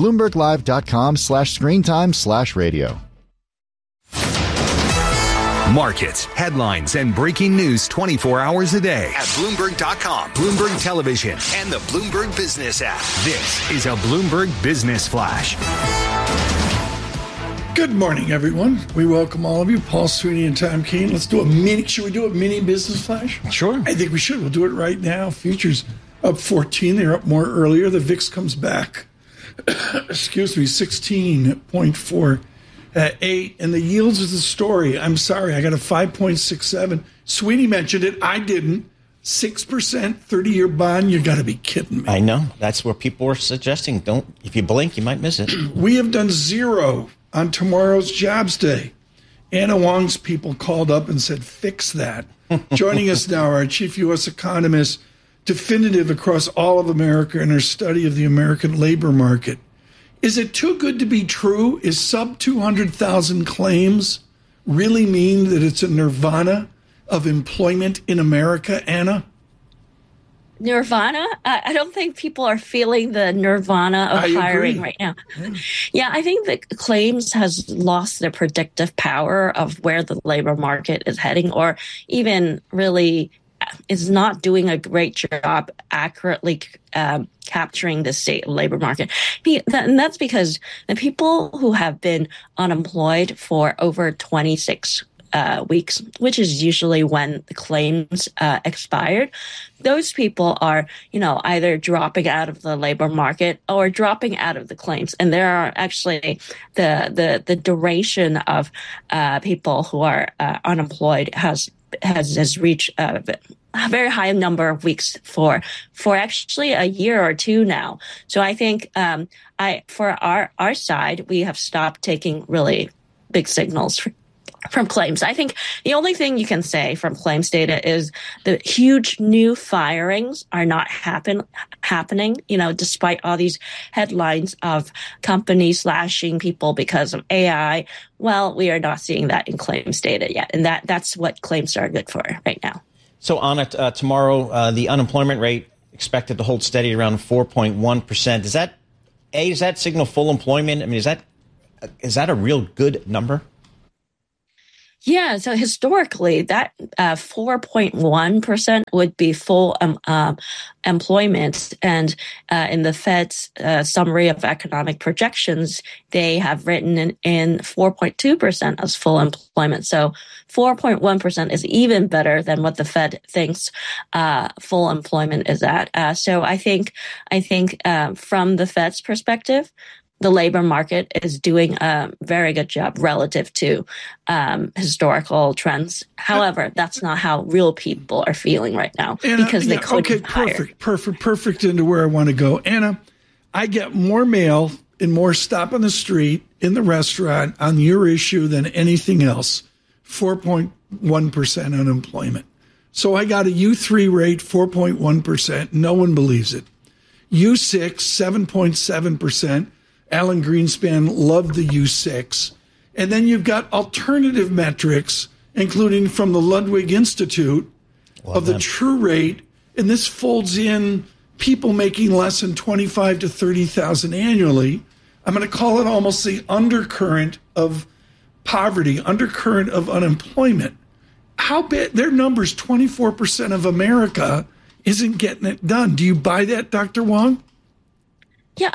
BloombergLive.com/screentime/radio. Markets, headlines, and breaking news 24 hours a day at Bloomberg.com, Bloomberg Television, and the Bloomberg Business app. This is a Bloomberg Business Flash. Good morning, everyone. We welcome all of you, Paul Sweeney and Tom Keene. Let's do a mini. Should we do a mini Business Flash? Sure. I think we should. We'll do it right now. Futures up 14. They're up more earlier. The VIX comes back. 16.48. And the yields is the story. I'm sorry, I got a 5.67. Sweeney mentioned it. I didn't. 6% 30-year bond. You got to be kidding me. I know. That's what people were suggesting. If you blink, you might miss it. We have done zero on tomorrow's jobs day. Anna Wong's people called up and said, fix that. Joining us now, our chief U.S. economist, definitive across all of America in her study of the American labor market. Is it too good to be true? Is sub 200,000 claims really mean that it's a nirvana of employment in America, Anna? Nirvana? I don't think people are feeling the nirvana of hiring right now. Yeah, I think that claims has lost their predictive power of where the labor market is heading, or even really is not doing a great job accurately capturing the state labor market. And that's because the people who have been unemployed for over 26 weeks, which is usually when the claims expired, those people are, either dropping out of the labor market or dropping out of the claims. And there are actually the duration of people who are unemployed has reached a very high number of weeks for actually a year or two now. So I think for our side, we have stopped taking really big signals from claims. I think the only thing you can say from claims data is the huge new firings are not happening, despite all these headlines of companies slashing people because of AI. Well, we are not seeing that in claims data yet. And that's what claims are good for right now. So on it tomorrow, the unemployment rate expected to hold steady around 4.1%. Does that signal full employment? I mean, is that a real good number? Yeah, so historically, that 4.1% would be full employment. And in the Fed's summary of economic projections, they have written in 4.2% as full employment. So 4.1% is even better than what the Fed thinks full employment is at. So I think from the Fed's perspective, the labor market is doing a very good job relative to historical trends. However, that's not how real people are feeling right now because they couldn't hire. Perfect into where I want to go. Anna, I get more mail and more stop on the street, in the restaurant on your issue than anything else. 4.1% unemployment. So I got a U3 rate, 4.1%. No one believes it. U6, 7.7%. Alan Greenspan loved the U6. And then you've got alternative metrics, including from the Ludwig Institute of the true rate. And this folds in people making less than 25 to 30,000 annually. I'm going to call it almost the undercurrent of poverty, undercurrent of unemployment. How bad their numbers, 24% of America isn't getting it done. Do you buy that, Dr. Wong? Yeah,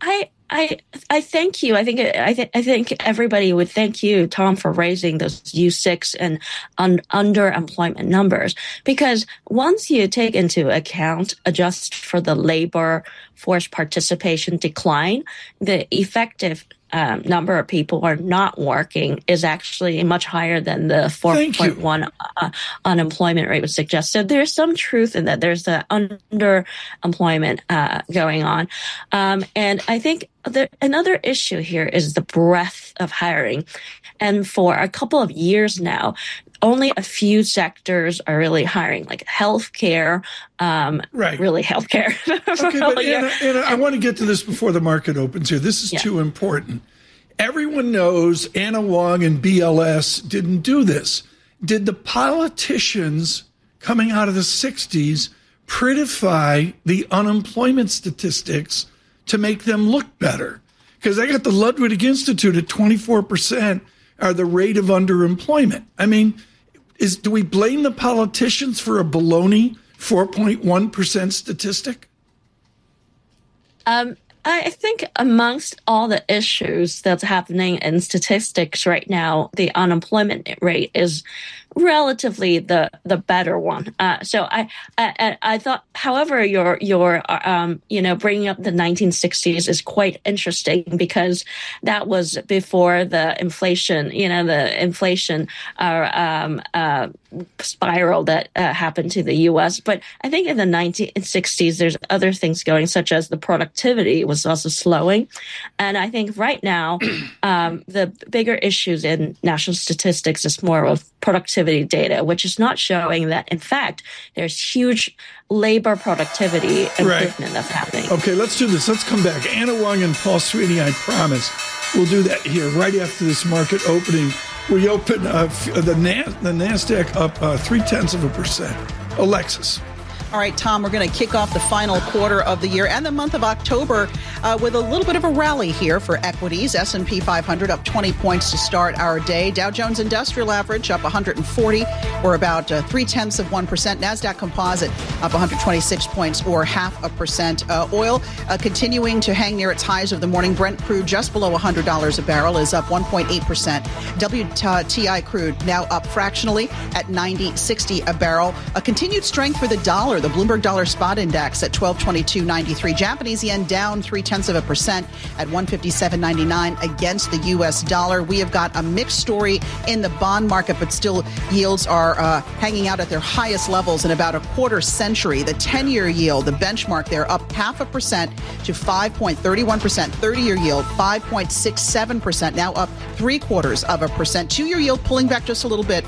I thank you. I think everybody would thank you, Tom, for raising those U6 and underemployment numbers, because once you take into account, adjust for the labor force participation decline, the effective number of people who are not working is actually much higher than the 4.1 unemployment rate would suggest. So there's some truth in that. There's the underemployment going on. And I think another issue here is the breadth of hiring. And for a couple of years now, only a few sectors are really hiring, like healthcare, really healthcare. Okay, but Anna, I want to get to this before the market opens here. This is too important. Everyone knows Anna Wong and BLS didn't do this. Did the politicians coming out of the 60s prettify the unemployment statistics to make them look better? Because I got the Ludwig Institute at 24% are the rate of underemployment. I mean, do we blame the politicians for a baloney 4.1% statistic? I think amongst all the issues that's happening in statistics right now, the unemployment rate is relatively the better one. So I thought, however, your bringing up the 1960s is quite interesting because that was before the inflation, spiral that happened to the U.S. But I think in the 1960s, there's other things going, such as the productivity was also slowing. And I think right now, the bigger issues in national statistics is more of productivity data, which is not showing that, in fact, there's huge labor productivity improvement that's happening. Okay, let's do this. Let's come back. Anna Wong and Paul Sweeney, I promise. We'll do that here right after this market opening. We open the NASDAQ up 0.3%. Alexis. All right, Tom, we're going to kick off the final quarter of the year and the month of October with a little bit of a rally here for equities. S&P 500 up 20 points to start our day. Dow Jones Industrial Average up 140 or about 0.3%. NASDAQ Composite up 126 points or 0.5%. Oil continuing to hang near its highs of the morning. Brent crude just below $100 a barrel is up 1.8%. WTI crude now up fractionally at $90.60 a barrel. A continued strength for the dollar. The Bloomberg Dollar Spot Index at 1222.93. Japanese yen down 0.3% at 157.99 against the U.S. dollar. We have got a mixed story in the bond market, but still yields are hanging out at their highest levels in about a quarter century. The 10-year yield, the benchmark there, up 0.5% to 5.31%. 30-year yield, 5.67%, now up 0.75%. 2-year yield pulling back just a little bit,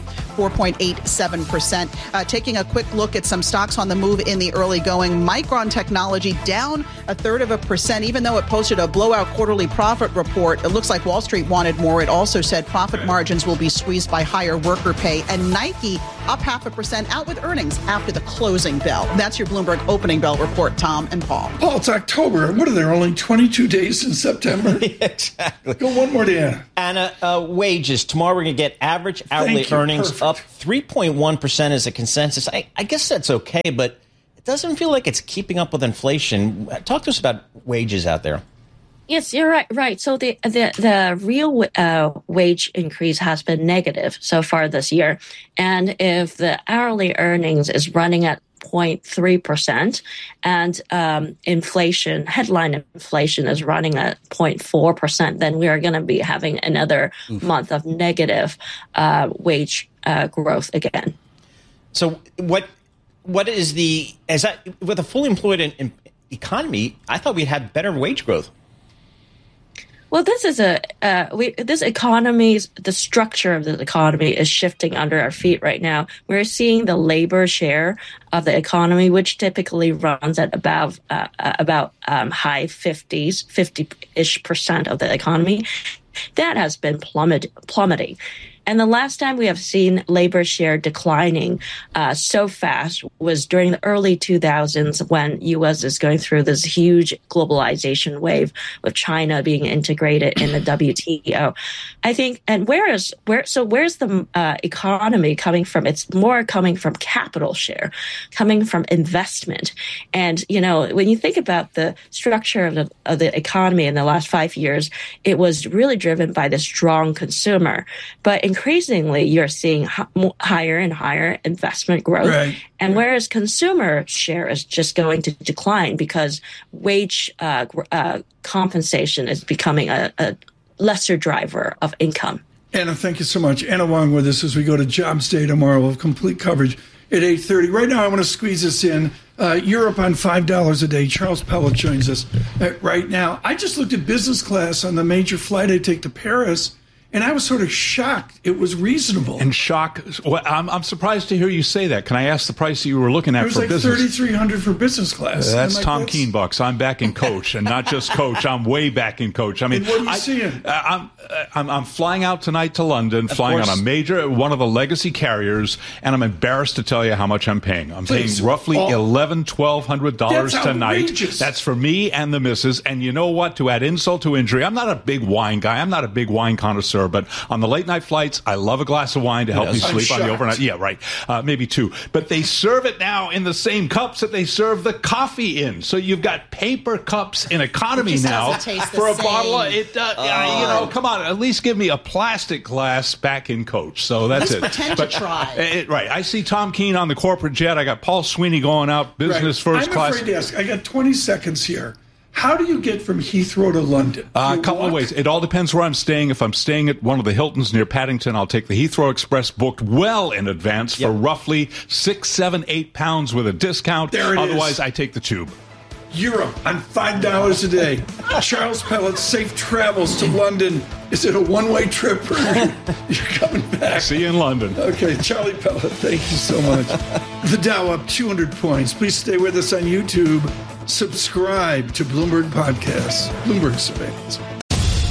4.87%. Taking a quick look at some stocks on the move in the early going. Micron Technology down 0.33%, even though it posted a blowout quarterly profit report. It looks like Wall Street wanted more. It also said profit margins will be squeezed by higher worker pay. And Nike up 0.5% out with earnings after the closing bell. That's your Bloomberg opening bell report, Tom and Paul. Paul, it's October. What are there, only 22 days in September? Exactly. Go one more day, Anna. Wages. Tomorrow we're going to get average hourly earnings up 3.1% as a consensus. I guess that's okay, but it doesn't feel like it's keeping up with inflation. Talk to us about wages out there. Yes, you're right. Right. So the real wage increase has been negative so far this year. And if the hourly earnings is running at 0.3% and inflation, headline inflation is running at 0.4%, then we are going to be having another month of negative wage growth again. So what is that with a fully employed economy? I thought we'd have better wage growth. Well, this is this economy's, the structure of the economy is shifting under our feet right now. We're seeing the labor share of the economy, which typically runs at about high 50s, 50-ish% of the economy. That has been plummeting. And the last time we have seen labor share declining so fast was during the early 2000s when U.S. is going through this huge globalization wave with China being integrated in the WTO. I think, and where's the economy coming from? It's more coming from capital share, coming from investment. And, when you think about the structure of the economy in the last 5 years, it was really driven by the strong consumer. But increasingly, you're seeing higher and higher investment growth. Right. And whereas consumer share is just going to decline because wage compensation is becoming a lesser driver of income. Anna, thank you so much. Anna Wong with us as we go to Jobs Day tomorrow. We'll have complete coverage at 8:30. Right now, I want to squeeze us in. Europe on $5 a day. Charles Pellet joins us right now. I just looked at business class on the major flight I take to Paris, And I was sort of shocked. It was reasonable. And well, I'm surprised to hear you say that. Can I ask the price that you were looking at for business? It was like $3,300 for business class. That's Tom Keene bucks. I'm back in coach, and not just coach. I'm way back in coach. I mean, and what are you seeing? I'm flying out tonight to London, flying on one of the legacy carriers, and I'm embarrassed to tell you how much I'm paying. I'm paying roughly $1,100-$1,200 tonight. Outrageous. That's for me and the missus. And you know what? To add insult to injury, I'm not a big wine guy. I'm not a big wine connoisseur. But on the late night flights, I love a glass of wine to help me sleep on the overnight. Yeah, right. Maybe two. But they serve it now in the same cups that they serve the coffee in. So you've got paper cups in economy now for a bottle of it. Come on, at least give me a plastic glass back in coach. So that's it. Pretend to try. Right. I see Tom Keene on the corporate jet. I got Paul Sweeney going out business first class. I'm afraid to ask. I got 20 seconds here. How do you get from Heathrow to London? A couple of ways. It all depends where I'm staying. If I'm staying at one of the Hiltons near Paddington, I'll take the Heathrow Express booked well in advance for roughly 6, 7, 8 pounds with a discount. Otherwise, I take the tube. Europe on $5 a day. Charles Pellet, safe travels to London. Is it a one-way trip or you're coming back? See you in London. Okay, Charlie Pellet, thank you so much. The Dow up 200 points. Please stay with us on YouTube. Subscribe to Bloomberg Podcasts, Bloomberg Surveillance.